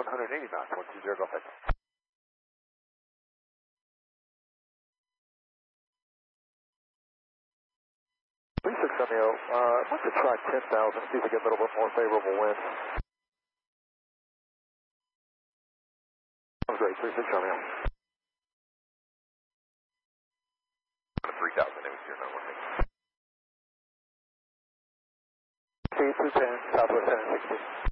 180 knots, 120, go ahead. 36 Romeo, I'd like to try 10,000, see if we get a little bit more favorable wind. Sounds great, 36 Romeo. 3,000, it was your number. Speed 210, Southwest 1060.